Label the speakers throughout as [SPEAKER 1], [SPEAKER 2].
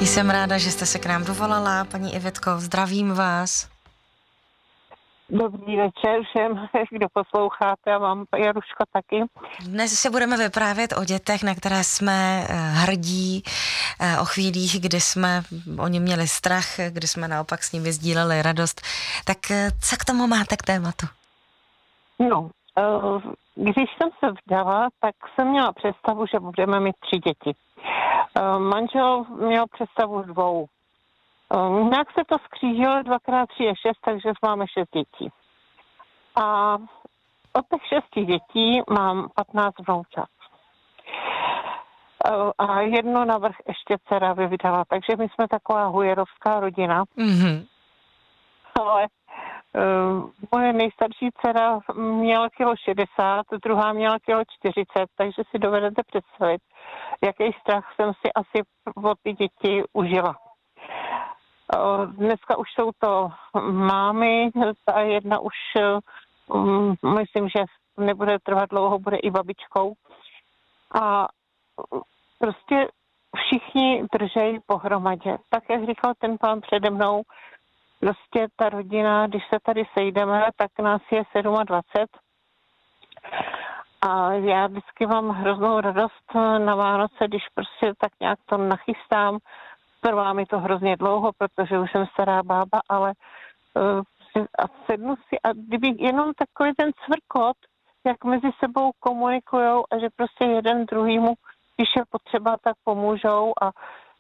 [SPEAKER 1] Jsem ráda, že jste se k nám dovolala, paní Ivitko, zdravím vás.
[SPEAKER 2] Dobrý večer všem, kdo posloucháte, a vám, Jaruško, taky.
[SPEAKER 1] Dnes si budeme vyprávět o dětech, na které jsme hrdí, o chvílích, kdy jsme o ně měli strach, kdy jsme naopak s nimi sdíleli radost. Tak co k tomu máte k tématu?
[SPEAKER 2] No, když jsem se vdala, tak jsem měla představu, že budeme mít 3 děti. Manžel měl představu 2. Nějak se to skřížilo, 2x3 je 6, takže máme 6 dětí. A od těch 6 dětí mám 15 vnoučat. A jedno navrch ještě dcera vydala, takže my jsme taková hujerovská rodina.
[SPEAKER 1] Mm-hmm.
[SPEAKER 2] Ale moje nejstarší dcera měla kilo 60, druhá měla kilo 40, takže si dovedete představit, jaký strach jsem si asi od ty děti užila. Dneska už jsou to mámy, ta jedna už myslím, že nebude trvat dlouho, bude i babičkou. A prostě všichni držejí pohromadě. Tak, jak říkal ten pán přede mnou, prostě ta rodina, když se tady sejdeme, tak nás je 27. A já vždycky mám hroznou radost na Vánoce, když prostě tak nějak to nachystám. Trvá mi to hrozně dlouho, protože už jsem stará bába, ale a sednu si a kdyby jenom takový ten cvrkot, jak mezi sebou komunikujou a že prostě jeden druhýmu, když je potřeba, tak pomůžou a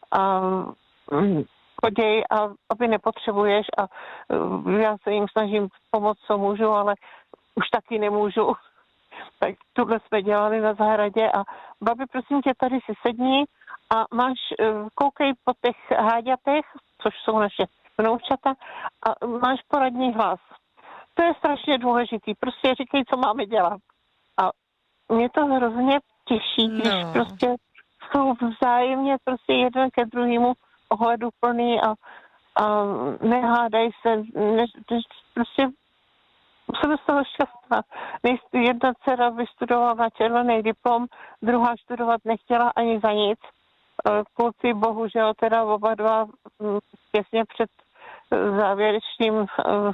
[SPEAKER 2] choděj, a aby nepotřebuješ, a já se jim snažím pomoct, co můžu, ale už taky nemůžu. Tak tohle jsme dělali na zahradě a babi, prosím tě, tady si sedni a koukej po těch háďatech, což jsou naše vnoučata, a máš poradní hlas. To je strašně důležitý, prostě říkej, co máme dělat. A mě to hrozně těší, když prostě jsou vzájemně prostě jeden ke druhému ohleduplný a nehádají se, prostě jsem z toho šťastná. Jedna dcera vystudovala na červený diplom, druhá studovat nechtěla ani za nic. Kluci bohužel teda oba dva těsně před závěrečným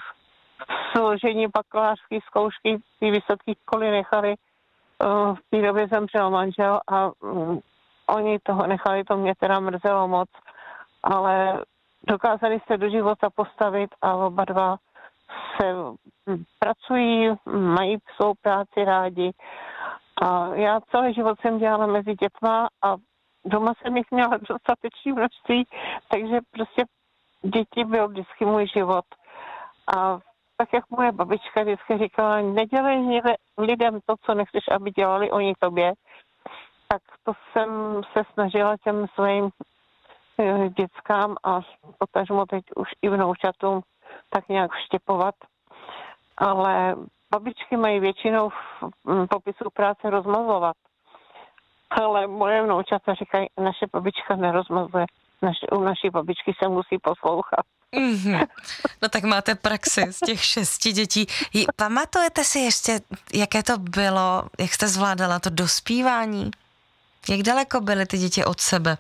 [SPEAKER 2] složením bakalářské zkoušky ty vysoké školy nechali. V té době zemřel manžel a oni toho nechali, to mě teda mrzelo moc, ale dokázali se do života postavit a oba dva se pracují, mají svou práci rádi. A já celý život jsem dělala mezi dětma a doma jsem jich měla dostatečné množství, takže prostě děti byl vždycky můj život. A tak, jak moje babička vždycky říkala, nedělej lidem to, co nechceš, aby dělali oni tobě, tak to jsem se snažila těm svým dětskám a potažmo teď už i vnoučatům tak nějak vštěpovat. Ale babičky mají většinou v popisu práce rozmazovat. Ale moje vnoučata říkají, naše babička nerozmazuje. U naší babičky se musí poslouchat.
[SPEAKER 1] Mm-hmm. No tak máte praxi z těch 6 dětí. Pamatujete si ještě, jaké to bylo, jak jste zvládala to dospívání? Jak daleko byly ty děti od sebe?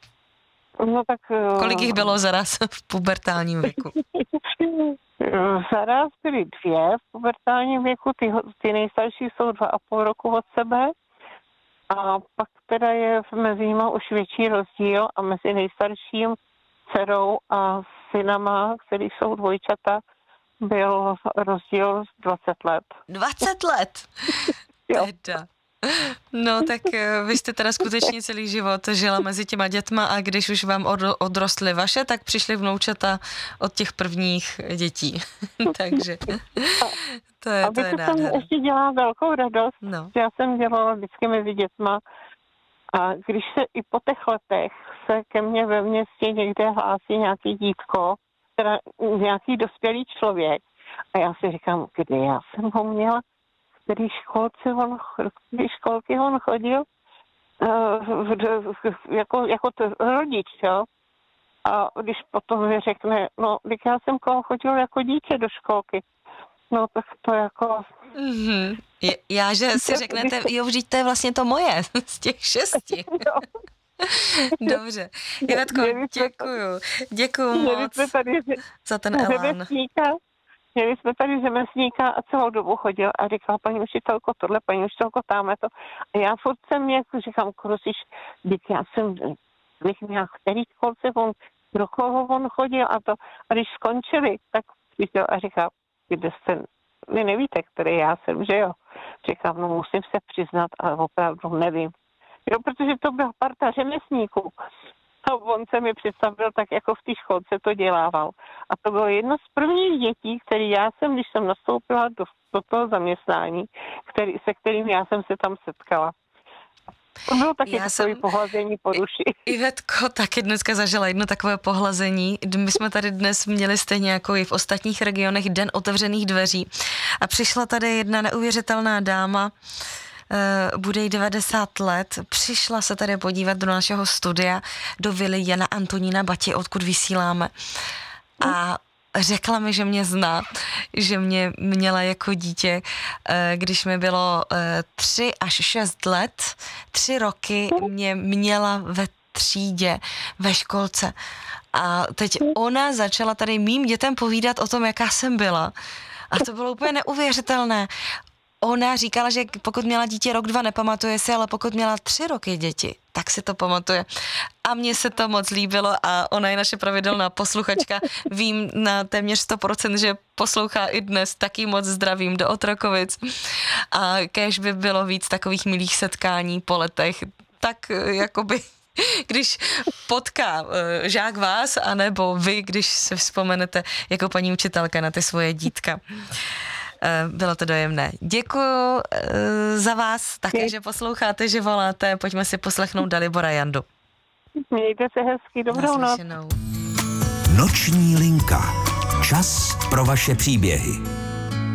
[SPEAKER 2] No tak...
[SPEAKER 1] Kolik jich bylo zaraz v pubertálním věku?
[SPEAKER 2] Zaraz byly 2 v pubertálním věku, ty nejstarší jsou 2,5 roku od sebe. A pak teda je mezi nimi už větší rozdíl a mezi nejstarším dcerou a synama, který jsou dvojčata, byl rozdíl 20 let.
[SPEAKER 1] 20 let?
[SPEAKER 2] Jo.
[SPEAKER 1] Teda. No tak vy jste teda skutečně celý život žila mezi těma dětma a když už vám odrostly vaše, tak přišly vnoučata od těch prvních dětí. Takže to je nádherné.
[SPEAKER 2] A jsem ještě dělala velkou radost, že já jsem dělala vždycky mezi dětma a když se i po těch letech se ke mně ve městě někde hlásí nějaký dítko, teda nějaký dospělý člověk a já si říkám, kdy já jsem ho měla, který školky on chodil jako rodič, jo. A když potom mi řekne, no, když já jsem chodil jako dítě do školky, no tak to jako...
[SPEAKER 1] Mm-hmm. Já, že si řeknete, jo, vždyť to je vlastně to moje z těch 6.
[SPEAKER 2] Jo.
[SPEAKER 1] Dobře. Ivetko, děkuju moc za ten elán.
[SPEAKER 2] Měli jsme tady řemeslníka a celou dobu chodil a říkal, paní učitelko tohle, paní učitelko tamhle to. A já furt jsem jako říkám, Krosiš, já jsem měl který školce, pro koho on chodil a to. A když skončili, tak přišel a říkal, kde jste, vy nevíte, který já jsem, že jo? Říkám, no musím se přiznat, ale opravdu nevím. Jo, protože to byla parta řemeslníků. A on se mi představil tak, jako v té školce to dělával. A to bylo jedno z prvních dětí, který já jsem, když jsem nastoupila do toho zaměstnání, se kterým já jsem se tam setkala. To bylo taky takové pohlazení po duši.
[SPEAKER 1] Ivetko taky dneska zažila jedno takové pohlazení. My jsme tady dnes měli stejně jako i v ostatních regionech Den otevřených dveří. A přišla tady jedna neuvěřitelná dáma, bude jí 90 let, přišla se tady podívat do našeho studia, do vily Jana Antonína Bati, odkud vysíláme. A řekla mi, že mě zná, že mě měla jako dítě, když mi bylo 3 až 6 let, 3 roky mě měla ve třídě, ve školce. A teď ona začala tady mým dětem povídat o tom, jaká jsem byla. A to bylo úplně neuvěřitelné. Ona říkala, že pokud měla dítě rok, 2, nepamatuje si, ale pokud měla 3 roky děti, tak si to pamatuje. A mně se to moc líbilo a ona je naše pravidelná posluchačka. Vím na téměř 100%, že poslouchá i dnes, taky moc zdravím do Otrokovic. A kéž by bylo víc takových milých setkání po letech, tak jakoby když potká žák vás, anebo vy, když se vzpomenete jako paní učitelka na ty svoje dítka. Bylo to dojemné. Děkuju za vás také, že posloucháte, že voláte. Pojďme si poslechnout Dalibora Jandu.
[SPEAKER 2] Mějte se hezky, dobrou noc.
[SPEAKER 3] Noční linka. Čas pro vaše příběhy.